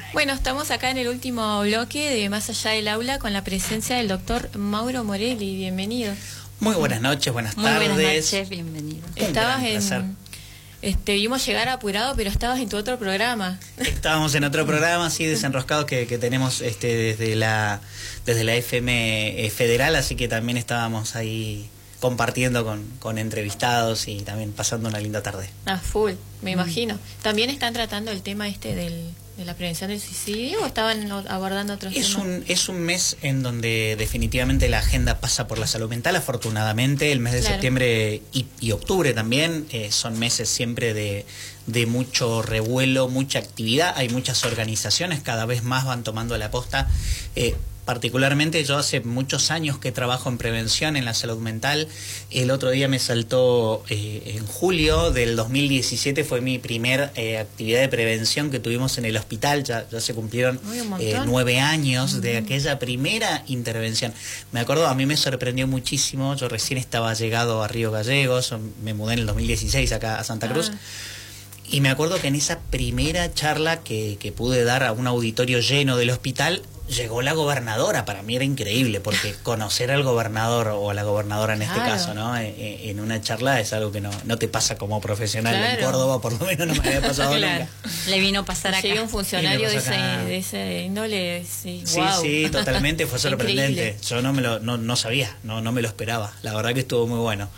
Bueno, estamos acá en el último bloque de Más Allá del Aula con la presencia del doctor Mauro Morelli. Bienvenido. Muy buenas noches, buenas tardes. Muy buenas noches, bienvenido. Estabas vimos llegar apurado, pero estabas en tu otro programa. Estábamos en otro programa, así desenroscados que tenemos desde la FM Federal, así que también estábamos ahí compartiendo con entrevistados y también pasando una linda tarde. Ah, full, me imagino. ¿También están tratando el tema de la prevención del suicidio o estaban abordando otros temas? Es un mes en donde definitivamente la agenda pasa por la salud mental, afortunadamente. El mes de septiembre y octubre también son meses siempre de mucho revuelo, mucha actividad. Hay muchas organizaciones, cada vez más van tomando la posta. Particularmente yo hace muchos años que trabajo en prevención en la salud mental. El otro día me saltó en julio del 2017, fue mi primer actividad de prevención que tuvimos en el hospital. Ya se cumplieron 9 años de aquella primera intervención. Me acuerdo, a mí me sorprendió muchísimo. Yo recién estaba llegado a Río Gallegos, me mudé en el 2016 acá a Santa Cruz. Y me acuerdo que en esa primera charla que pude dar a un auditorio lleno del hospital, llegó la gobernadora. Para mí era increíble, porque conocer al gobernador o a la gobernadora en este caso, ¿no? En una charla es algo que no te pasa como profesional. En Córdoba por lo menos no me había pasado nunca. Le vino a pasar acá. Llega un funcionario de ese índole, sí, totalmente, fue sorprendente. Yo no sabía, no me lo esperaba. La verdad que estuvo muy bueno.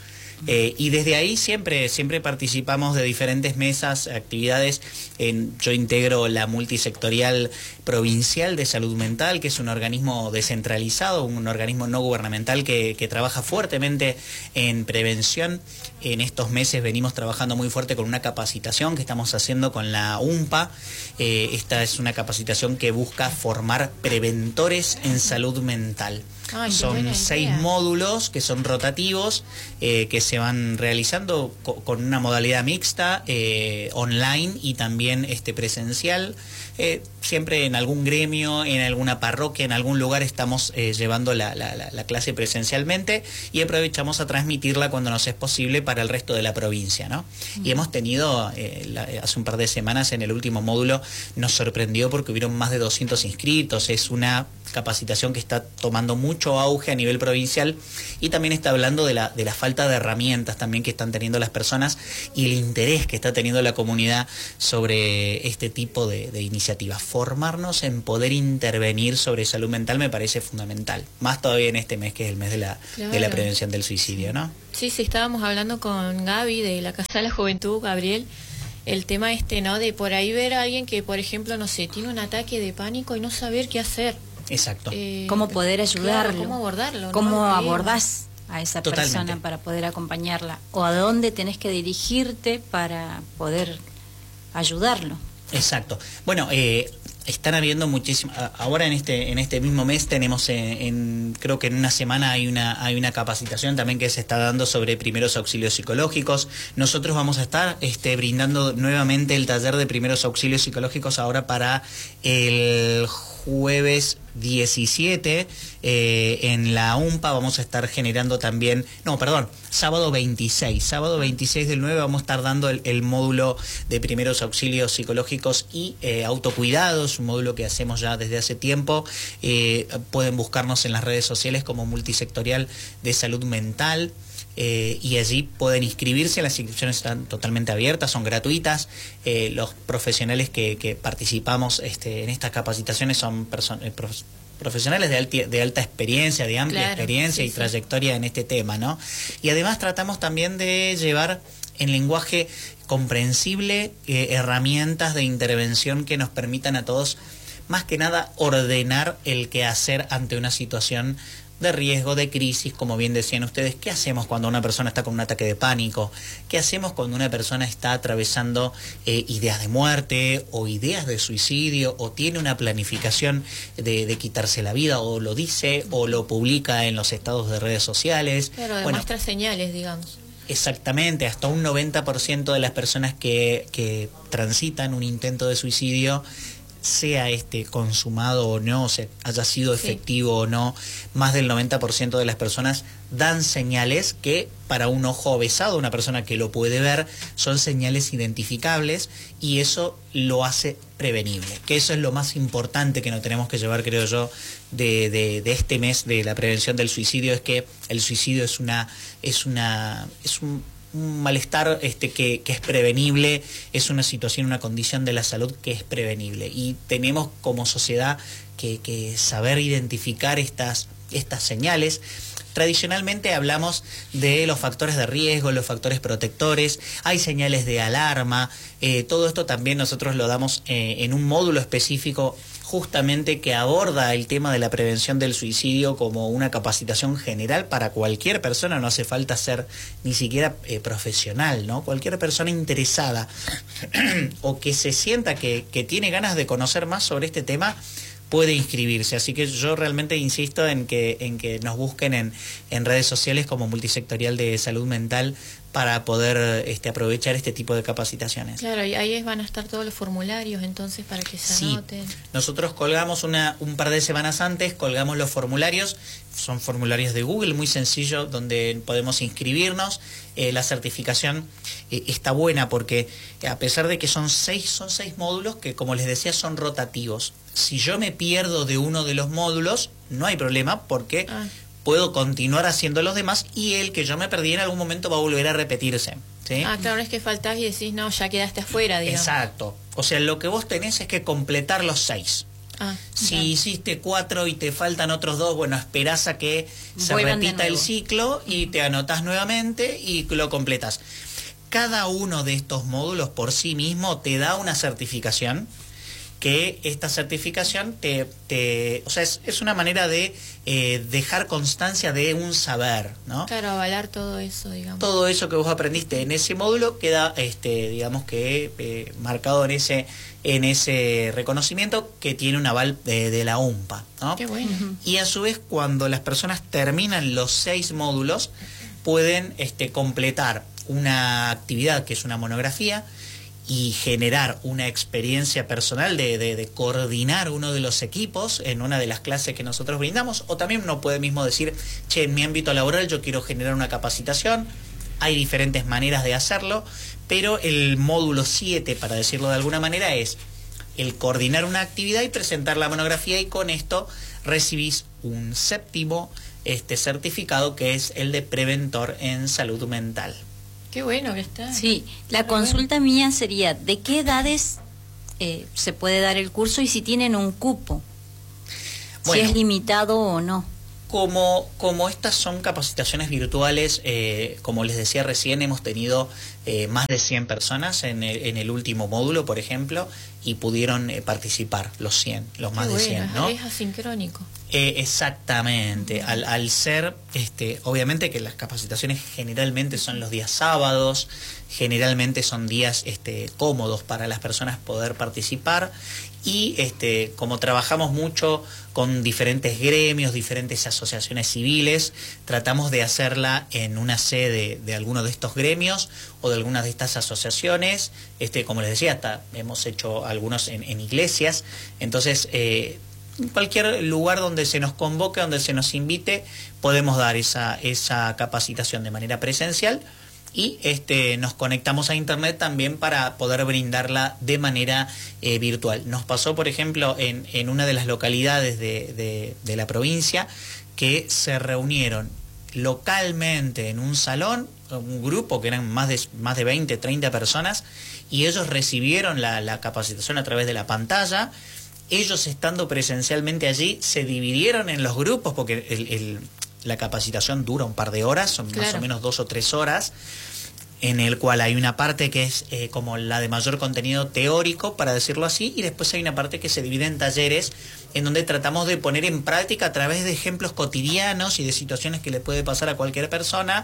Y desde ahí siempre participamos de diferentes mesas, actividades. Yo integro la multisectorial provincial de salud mental, que es un organismo descentralizado, un organismo no gubernamental que trabaja fuertemente en prevención. En estos meses venimos trabajando muy fuerte con una capacitación que estamos haciendo con la UMPA. Esta es una capacitación que busca formar preventores en salud mental. Son 6 módulos que son rotativos, que se van realizando con una modalidad mixta, online y también presencial. Siempre en algún gremio, en alguna parroquia, en algún lugar estamos llevando la clase presencialmente, y aprovechamos a transmitirla cuando nos es posible para el resto de la provincia, ¿no? Y hemos tenido, hace un par de semanas en el último módulo, nos sorprendió porque hubieron más de 200 inscritos. Es una capacitación que está tomando mucho auge a nivel provincial, y también está hablando de la falta de herramientas también que están teniendo las personas y el interés que está teniendo la comunidad sobre este tipo de iniciativas. Formarnos en poder intervenir sobre salud mental me parece fundamental, más todavía en este mes que es el mes de la prevención del suicidio, ¿no? Sí, estábamos hablando con Gaby de la Casa de la Juventud, Gabriel, el tema ¿no? De por ahí ver a alguien que, por ejemplo, no sé, tiene un ataque de pánico y no saber qué hacer. Exacto. ¿Cómo poder ayudarlo? Claro, ¿cómo abordarlo? ¿Cómo abordás a esa persona para poder acompañarla? ¿O a dónde tenés que dirigirte para poder ayudarlo? Exacto. Bueno, están habiendo muchísimas. Ahora en este mismo mes tenemos, creo que en una semana hay una capacitación también que se está dando sobre primeros auxilios psicológicos. Nosotros vamos a estar brindando nuevamente el taller de primeros auxilios psicológicos ahora para el jueves 17 en la UMPA. Vamos a estar generando también, sábado 26 del 9 vamos a estar dando el módulo de primeros auxilios psicológicos y autocuidados, un módulo que hacemos ya desde hace tiempo. Pueden buscarnos en las redes sociales como Multisectorial de Salud Mental. Y allí pueden inscribirse. Las inscripciones están totalmente abiertas, son gratuitas. Los profesionales que participamos en estas capacitaciones son profesionales de alta experiencia, de amplia experiencia y trayectoria en este tema, ¿no? Y además tratamos también de llevar en lenguaje comprensible herramientas de intervención que nos permitan a todos, más que nada, ordenar el quehacer ante una situación de riesgo, de crisis, como bien decían ustedes. ¿Qué hacemos cuando una persona está con un ataque de pánico? ¿Qué hacemos cuando una persona está atravesando ideas de muerte o ideas de suicidio, o tiene una planificación de quitarse la vida, o lo dice o lo publica en los estados de redes sociales? Pero demuestra señales, digamos. Exactamente, hasta un 90% de las personas que transitan un intento de suicidio sea consumado o no, o sea, haya sido efectivo o no, más del 90% de las personas dan señales que para un ojo avesado, una persona que lo puede ver, son señales identificables, y eso lo hace prevenible, que eso es lo más importante que nos tenemos que llevar, creo yo, de este mes de la prevención del suicidio, es que el suicidio es un malestar que es prevenible, es una situación, una condición de la salud que es prevenible, y tenemos como sociedad que saber identificar estas señales. Tradicionalmente hablamos de los factores de riesgo, los factores protectores, hay señales de alarma, todo esto también nosotros lo damos en un módulo específico justamente que aborda el tema de la prevención del suicidio como una capacitación general para cualquier persona, no hace falta ser ni siquiera profesional, ¿no? Cualquier persona interesada o que se sienta que tiene ganas de conocer más sobre este tema puede inscribirse. Así que yo realmente insisto en que nos busquen en redes sociales como Multisectorial de Salud Mental para poder aprovechar este tipo de capacitaciones. Claro, y ahí van a estar todos los formularios, entonces, para que se anoten. Nosotros colgamos un par de semanas antes, colgamos los formularios, son formularios de Google, muy sencillo, donde podemos inscribirnos. La certificación está buena porque a pesar de que son seis módulos que, como les decía, son rotativos. Si yo me pierdo de uno de los módulos, no hay problema porque puedo continuar haciendo los demás, y el que yo me perdí en algún momento va a volver a repetirse, ¿sí? Claro, no es que faltás y decís, no, ya quedaste afuera, digamos. Exacto. O sea, lo que vos tenés es que completar los 6. Si hiciste 4 y te faltan otros 2, bueno, esperás a que se repita el ciclo y te anotás nuevamente y lo completas. Cada uno de estos módulos por sí mismo te da una certificación, que esta certificación o sea, es una manera de dejar constancia de un saber, ¿no? Claro, avalar todo eso, digamos. Todo eso que vos aprendiste en ese módulo queda, digamos que marcado en ese reconocimiento que tiene un aval de la UNPA, ¿no? Qué bueno. Y a su vez, cuando las personas terminan los 6 módulos, pueden completar una actividad que es una monografía y generar una experiencia personal de coordinar uno de los equipos en una de las clases que nosotros brindamos, o también uno puede mismo decir, che, en mi ámbito laboral yo quiero generar una capacitación. Hay diferentes maneras de hacerlo, pero el módulo 7, para decirlo de alguna manera, es el coordinar una actividad y presentar la monografía, y con esto recibís un 7º certificado, que es el de preventor en salud mental. Qué bueno que está. Sí, la consulta mía sería, ¿de qué edades se puede dar el curso y si tienen un cupo? Bueno, si es limitado o no. Como estas son capacitaciones virtuales, como les decía recién, hemos tenido más de 100 personas en el último módulo, por ejemplo, y pudieron participar los más de 100, ¿no? Es asincrónico. Exactamente. Al ser, obviamente que las capacitaciones generalmente son los días sábados, generalmente son días cómodos para las personas poder participar, y como trabajamos mucho con diferentes gremios, diferentes asociaciones civiles, tratamos de hacerla en una sede de alguno de estos gremios o de algunas de estas asociaciones. Como les decía, hasta hemos hecho algunos en iglesias. Entonces, en cualquier lugar donde se nos convoque, donde se nos invite, podemos dar esa capacitación de manera presencial, y nos conectamos a internet también para poder brindarla de manera virtual. Nos pasó, por ejemplo, en una de las localidades de la provincia, que se reunieron localmente en un salón, un grupo que eran más de 20, 30 personas, y ellos recibieron la capacitación a través de la pantalla. Ellos, estando presencialmente allí, se dividieron en los grupos, porque la capacitación dura un par de horas, son más o menos 2 o 3 horas, en el cual hay una parte que es como la de mayor contenido teórico, para decirlo así, y después hay una parte que se divide en talleres, en donde tratamos de poner en práctica, a través de ejemplos cotidianos y de situaciones que le puede pasar a cualquier persona,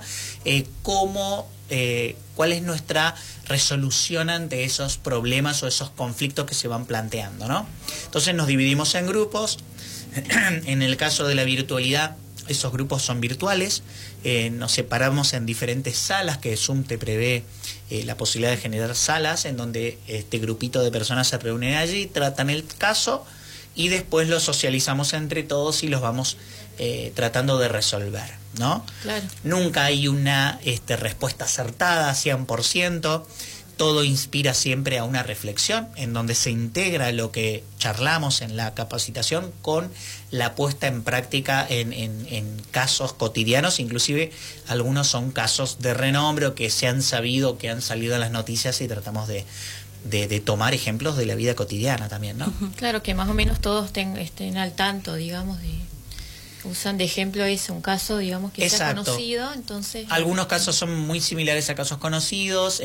cuál es nuestra resolución ante esos problemas o esos conflictos que se van planteando, ¿no? Entonces nos dividimos en grupos. En el caso de la virtualidad, esos grupos son virtuales, nos separamos en diferentes salas, que Zoom te prevé la posibilidad de generar salas en donde este grupito de personas se reúnen allí, tratan el caso y después lo socializamos entre todos y los vamos tratando de resolver, ¿no? Claro. Nunca hay una respuesta acertada, 100%. Todo inspira siempre a una reflexión en donde se integra lo que charlamos en la capacitación con la puesta en práctica en casos cotidianos, inclusive algunos son casos de renombre o que se han sabido, que han salido en las noticias y tratamos de tomar ejemplos de la vida cotidiana también, ¿no? Claro, que más o menos todos estén al tanto, digamos, usan de ejemplo es un caso, digamos, que sea conocido, entonces... Algunos casos son muy similares a casos conocidos,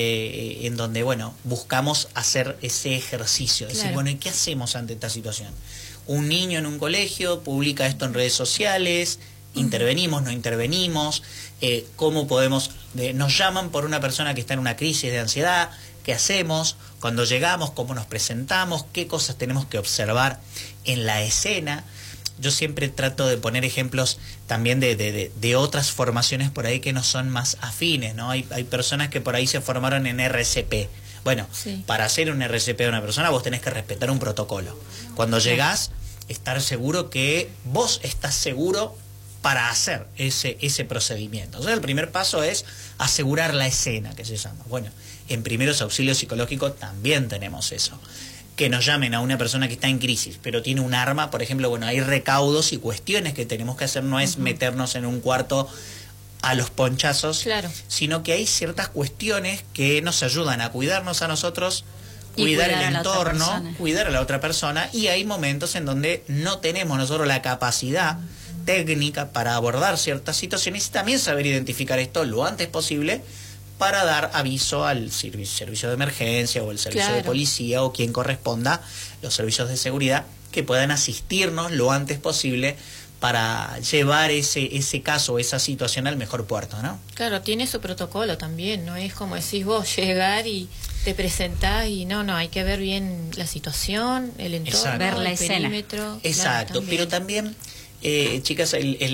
en donde, bueno, buscamos hacer ese ejercicio, decir, bueno, ¿y qué hacemos ante esta situación? Un niño en un colegio publica esto en redes sociales, intervenimos, no intervenimos, ¿cómo podemos...? Nos llaman por una persona que está en una crisis de ansiedad, ¿qué hacemos? Cuando llegamos, ¿cómo nos presentamos? ¿Qué cosas tenemos que observar en la escena? Yo siempre trato de poner ejemplos también de otras formaciones por ahí que no son más afines, ¿no? Hay personas que por ahí se formaron en RCP. Bueno, para hacer un RCP de una persona vos tenés que respetar un protocolo. Cuando llegás, estar seguro que vos estás seguro para hacer ese procedimiento. Entonces el primer paso es asegurar la escena, que se llama. Bueno, en primeros auxilios psicológicos también tenemos eso. Que nos llamen a una persona que está en crisis, pero tiene un arma, por ejemplo, bueno, hay recaudos y cuestiones que tenemos que hacer, no es meternos en un cuarto a los ponchazos, sino que hay ciertas cuestiones que nos ayudan a cuidarnos a nosotros, cuidar el entorno, cuidar a la otra persona, y hay momentos en donde no tenemos nosotros la capacidad técnica para abordar ciertas situaciones y también saber identificar esto lo antes posible para dar aviso al servicio de emergencia o el servicio de policía o quien corresponda, los servicios de seguridad, que puedan asistirnos lo antes posible para llevar ese caso o esa situación al mejor puerto, ¿no? Claro, tiene su protocolo también, no es como decís vos, llegar y te presentás y no, hay que ver bien la situación, el entorno, ver la el escena. perímetro. Exacto, pero también, chicas,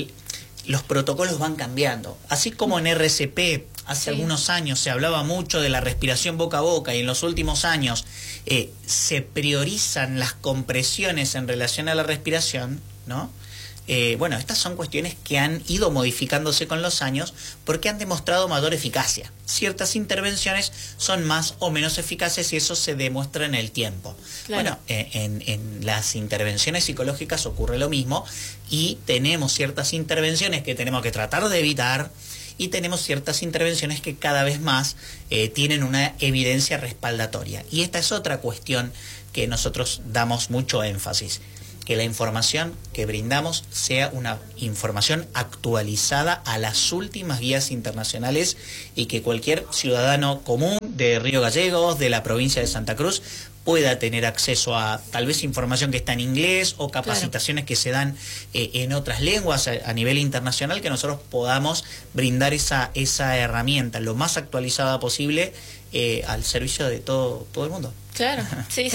los protocolos van cambiando. Así como en RCP hace algunos años se hablaba mucho de la respiración boca a boca y en los últimos años se priorizan las compresiones en relación a la respiración, ¿no? Bueno, estas son cuestiones que han ido modificándose con los años porque han demostrado mayor eficacia. Ciertas intervenciones son más o menos eficaces y eso se demuestra en el tiempo. Bueno, en las intervenciones psicológicas ocurre lo mismo y tenemos ciertas intervenciones que tenemos que tratar de evitar y tenemos ciertas intervenciones que cada vez más tienen una evidencia respaldatoria. Y esta es otra cuestión que nosotros damos mucho énfasis. Que la información que brindamos sea una información actualizada a las últimas guías internacionales y que cualquier ciudadano común de Río Gallegos, de la provincia de Santa Cruz, pueda tener acceso a tal vez información que está en inglés o capacitaciones que se dan en otras lenguas a nivel internacional, que nosotros podamos brindar esa herramienta lo más actualizada posible al servicio de todo el mundo. Claro, sí.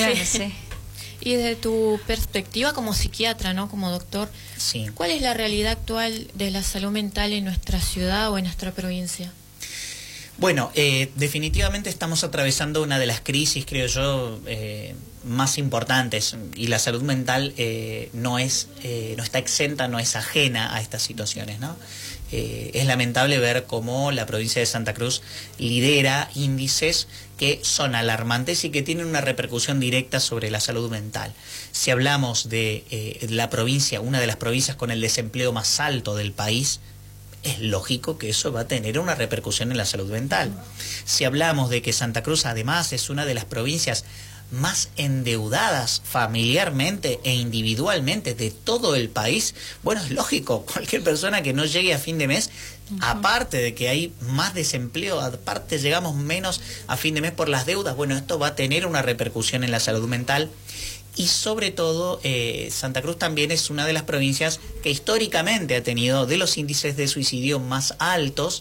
Y desde tu perspectiva como psiquiatra, ¿no? Como doctor, ¿cuál es la realidad actual de la salud mental en nuestra ciudad o en nuestra provincia? Bueno, definitivamente estamos atravesando una de las crisis, creo yo, más importantes, y la salud mental no está exenta, no es ajena a estas situaciones, ¿no? Es lamentable ver cómo la provincia de Santa Cruz lidera índices que son alarmantes y que tienen una repercusión directa sobre la salud mental. Si hablamos de la provincia, una de las provincias con el desempleo más alto del país, es lógico que eso va a tener una repercusión en la salud mental. Si hablamos de que Santa Cruz además es una de las provincias más endeudadas familiarmente e individualmente de todo el país, bueno, es lógico, cualquier persona que no llegue a fin de mes, aparte de que hay más desempleo, aparte llegamos menos a fin de mes por las deudas, bueno, esto va a tener una repercusión en la salud mental. Y sobre todo, Santa Cruz también es una de las provincias que históricamente ha tenido de los índices de suicidio más altos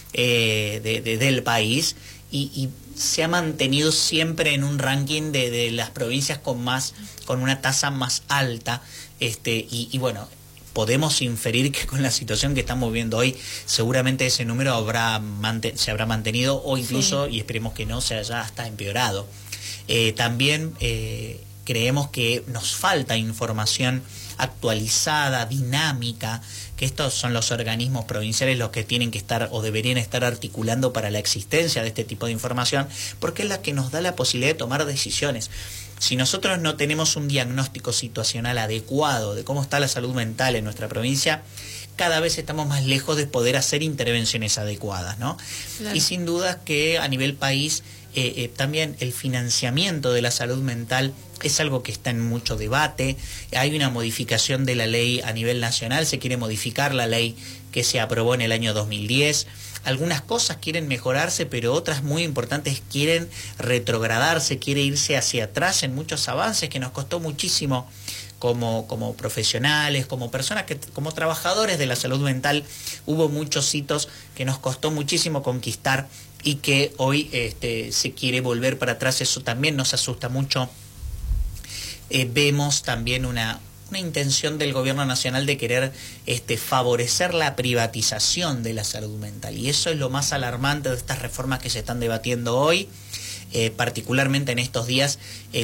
del país y se ha mantenido siempre en un ranking de las provincias con una tasa más alta. Y bueno, podemos inferir que con la situación que estamos viviendo hoy, seguramente ese número se habrá mantenido o incluso, y esperemos que no, se haya hasta empeorado. También creemos que nos falta información actualizada, dinámica, que estos son los organismos provinciales los que tienen que estar o deberían estar articulando para la existencia de este tipo de información, porque es la que nos da la posibilidad de tomar decisiones. Si nosotros no tenemos un diagnóstico situacional adecuado de cómo está la salud mental en nuestra provincia, cada vez estamos más lejos de poder hacer intervenciones adecuadas, ¿no? Claro. Y sin duda que a nivel país también el financiamiento de la salud mental es algo que está en mucho debate. Hay una modificación de la ley a nivel nacional, se quiere modificar la ley que se aprobó en el año 2010. Algunas cosas quieren mejorarse, pero otras muy importantes quieren retrogradarse, quiere irse hacia atrás en muchos avances que nos costó muchísimo como profesionales, como personas, como trabajadores de la salud mental. Hubo muchos hitos que nos costó muchísimo conquistar y que hoy se quiere volver para atrás. Eso también nos asusta mucho. Vemos también una intención del gobierno nacional de querer favorecer la privatización de la salud mental, y eso es lo más alarmante de estas reformas que se están debatiendo hoy. Particularmente en estos días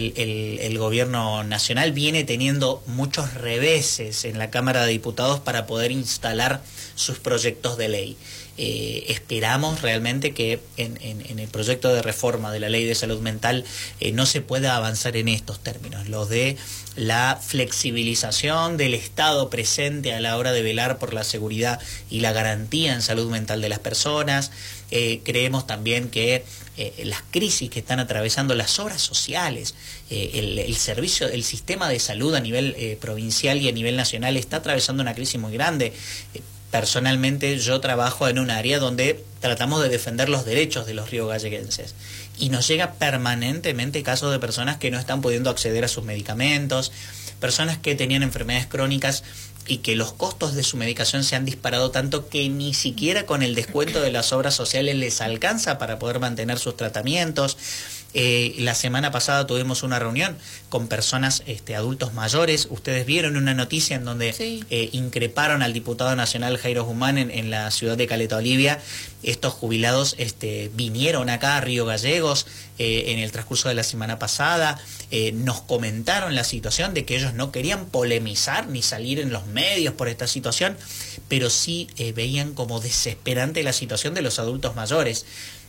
el gobierno nacional viene teniendo muchos reveses en la Cámara de Diputados para poder instalar sus proyectos de ley. Esperamos realmente que en el proyecto de reforma de la ley de salud mental no se pueda avanzar en estos términos, los de la flexibilización del Estado presente a la hora de velar por la seguridad y la garantía en salud mental de las personas. Creemos también que las crisis que están atravesando las obras sociales, el servicio, el sistema de salud a nivel provincial y a nivel nacional está atravesando una crisis muy grande. Personalmente yo trabajo en un área donde tratamos de defender los derechos de los riogalleguenses y nos llega permanentemente casos de personas que no están pudiendo acceder a sus medicamentos, personas que tenían enfermedades crónicas y que los costos de su medicación se han disparado tanto que ni siquiera con el descuento de las obras sociales les alcanza para poder mantener sus tratamientos. La semana pasada tuvimos una reunión con personas, adultos mayores. Ustedes vieron una noticia en donde increparon al diputado nacional Jairo Guzmán en la ciudad de Caleta Olivia. Estos jubilados vinieron acá a Río Gallegos en el transcurso de la semana pasada. Nos comentaron la situación de que ellos no querían polemizar ni salir en los medios por esta situación, pero sí veían como desesperante la situación de los adultos mayores.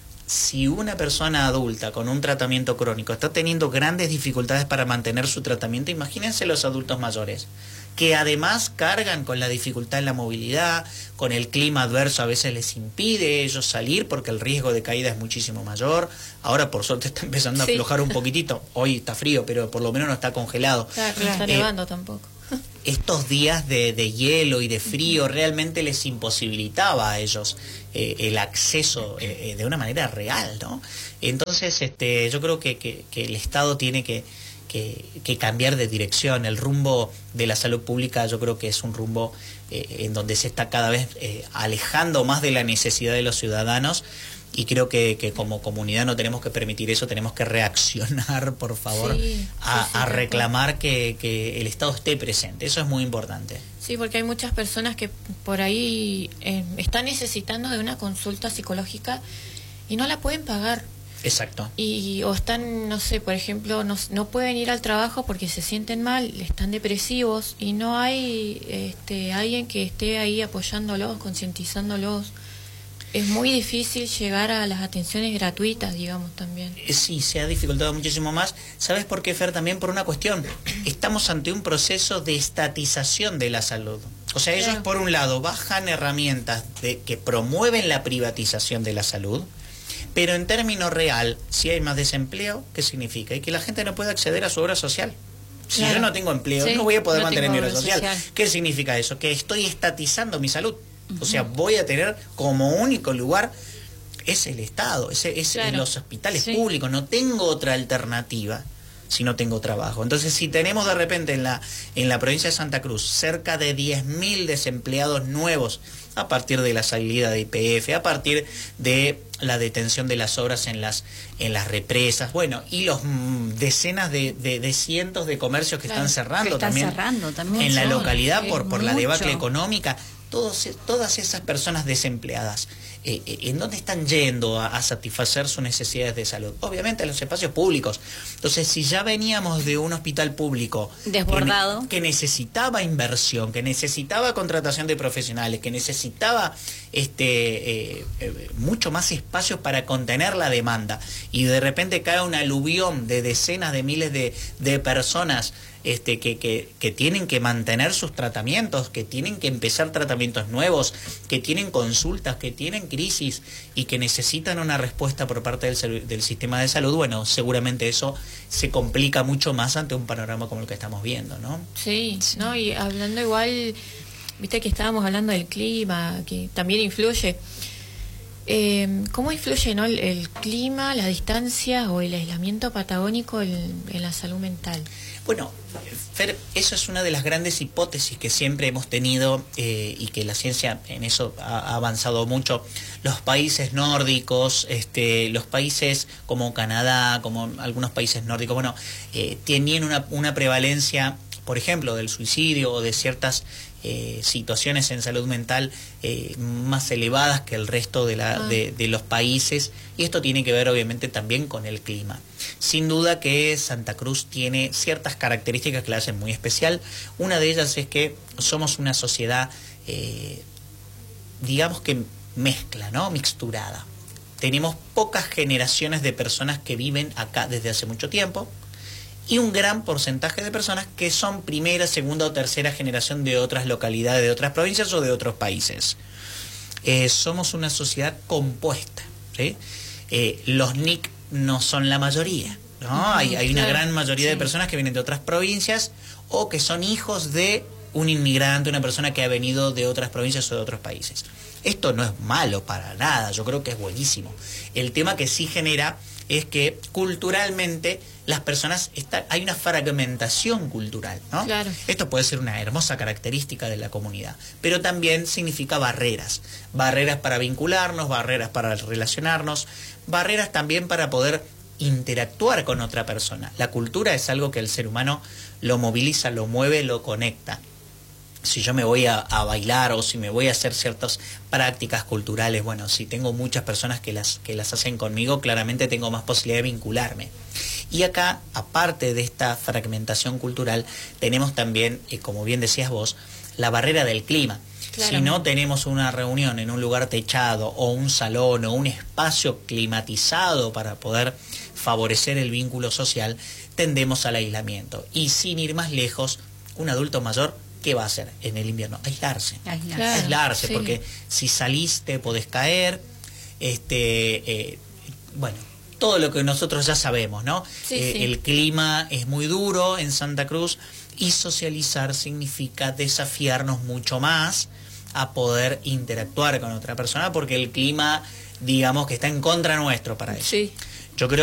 Si una persona adulta con un tratamiento crónico está teniendo grandes dificultades para mantener su tratamiento, imagínense los adultos mayores, que además cargan con la dificultad en la movilidad, con el clima adverso a veces les impide ellos salir porque el riesgo de caída es muchísimo mayor. Ahora por suerte está empezando a aflojar un poquitito, hoy está frío, pero por lo menos no está congelado. Claro, no está nevando tampoco. Estos días de hielo y de frío realmente les imposibilitaba a ellos el acceso de una manera real, ¿no? Entonces yo creo que el Estado tiene que cambiar de dirección. El rumbo de la salud pública yo creo que es un rumbo en donde se está cada vez alejando más de la necesidad de los ciudadanos. Y creo que como comunidad no tenemos que permitir eso, tenemos que reaccionar, por favor, a reclamar que el Estado esté presente. Eso es muy importante. Sí, porque hay muchas personas que por ahí están necesitando de una consulta psicológica y no la pueden pagar. Exacto. O están, no sé, por ejemplo, no pueden ir al trabajo porque se sienten mal, están depresivos y no hay alguien que esté ahí apoyándolos, concientizándolos. Es muy difícil llegar a las atenciones gratuitas, digamos, también. Sí, se ha dificultado muchísimo más. ¿Sabes por qué, Fer? También por una cuestión. Estamos ante un proceso de estatización de la salud. O sea, ellos por un lado bajan herramientas que promueven la privatización de la salud, pero en términos real, si hay más desempleo, ¿qué significa? Y que la gente no puede acceder a su obra social. Si yo no tengo empleo, no voy a poder mantener mi obra social. ¿Qué significa eso? Que estoy estatizando mi salud. O sea, voy a tener como único lugar es el Estado, es los hospitales públicos. No tengo otra alternativa si no tengo trabajo. Entonces, si tenemos de repente en la provincia de Santa Cruz cerca de 10.000 desempleados nuevos a partir de la salida de YPF, a partir de la detención de las obras en las represas, bueno, y los decenas de cientos de comercios que están cerrando también en la localidad por la debacle económica. Todas esas personas desempleadas, ¿en dónde están yendo a satisfacer sus necesidades de salud? Obviamente en los espacios públicos. Entonces, si ya veníamos de un hospital público desbordado, que necesitaba inversión, que necesitaba contratación de profesionales, que necesitaba mucho más espacios para contener la demanda, y de repente cae un aluvión de decenas de miles de personas que tienen que mantener sus tratamientos, que tienen que empezar tratamientos nuevos, que tienen consultas, que tienen crisis y que necesitan una respuesta por parte del sistema de salud, bueno, seguramente eso se complica mucho más ante un panorama como el que estamos viendo, ¿no? Sí, ¿no? Y hablando igual, viste que estábamos hablando del clima, que también influye. ¿Cómo influye, ¿no? el clima, la distancia o el aislamiento patagónico en la salud mental? Bueno, Fer, eso es una de las grandes hipótesis que siempre hemos tenido y que la ciencia en eso ha avanzado mucho. Los países nórdicos, los países como Canadá, como algunos países nórdicos, bueno, tenían una prevalencia, por ejemplo, del suicidio o de ciertas situaciones en salud mental más elevadas que el resto de los países, y esto tiene que ver obviamente también con el clima. Sin duda que Santa Cruz tiene ciertas características que la hacen muy especial. Una de ellas es que somos una sociedad, digamos que mezcla, ¿no? Mixturada. Tenemos pocas generaciones de personas que viven acá desde hace mucho tiempo, y un gran porcentaje de personas que son primera, segunda o tercera generación de otras localidades, de otras provincias o de otros países. Somos una sociedad compuesta, ¿sí? Los NIC no son la mayoría, ¿no? Hay una gran mayoría de personas que vienen de otras provincias o que son hijos de un inmigrante, una persona que ha venido de otras provincias o de otros países. Esto no es malo para nada, yo creo que es buenísimo. El tema que sí genera es que culturalmente las personas, hay una fragmentación cultural, ¿no? Claro. Esto puede ser una hermosa característica de la comunidad, pero también significa barreras para vincularnos, barreras para relacionarnos, barreras también para poder interactuar con otra persona. La cultura es algo que el ser humano lo moviliza, lo mueve, lo conecta. Si yo me voy a bailar o si me voy a hacer ciertas prácticas culturales, bueno, si tengo muchas personas que las hacen conmigo, claramente tengo más posibilidad de vincularme. Y acá, aparte de esta fragmentación cultural, tenemos también, como bien decías vos, la barrera del clima. Claro. Si no tenemos una reunión en un lugar techado o un salón o un espacio climatizado para poder favorecer el vínculo social, tendemos al aislamiento. Y sin ir más lejos, un adulto mayor, ¿qué va a hacer en el invierno? Aislarse. Claro, aislarse, sí. Porque si salís te podés caer, bueno, todo lo que nosotros ya sabemos, ¿no? Sí. El clima es muy duro en Santa Cruz y socializar significa desafiarnos mucho más a poder interactuar con otra persona porque el clima, digamos que está en contra nuestro para eso. Sí. Yo creo